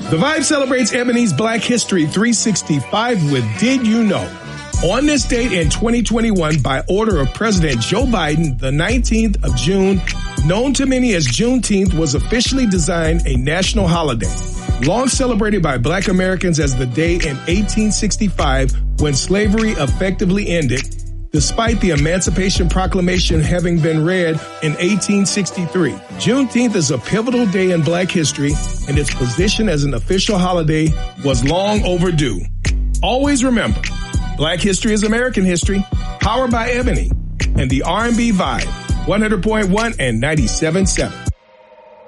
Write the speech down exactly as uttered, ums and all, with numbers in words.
The Vibe celebrates Ebony's Black History three sixty-five with Did You Know? On this date in twenty twenty-one, by order of President Joe Biden, the nineteenth of June, known to many as Juneteenth, was officially designed a national holiday. Long celebrated by Black Americans as the day in eighteen sixty-five when slavery effectively ended, despite the Emancipation Proclamation having been read in eighteen sixty-three. Juneteenth is a pivotal day in Black history, and its position as an official holiday was long overdue. Always remember, Black history is American history, powered by Ebony and the R and B Vibe, one hundred point one and ninety-seven point seven.